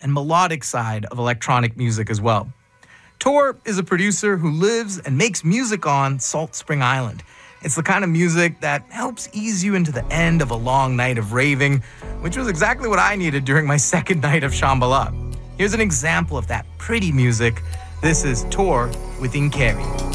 and melodic side of electronic music as well. Tor is a producer who lives and makes music on Salt Spring Island. It's the kind of music that helps ease you into the end of a long night of raving, which was exactly what I needed during my second night of Shambhala. Here's an example of that pretty music. This is Tor with Inkeri.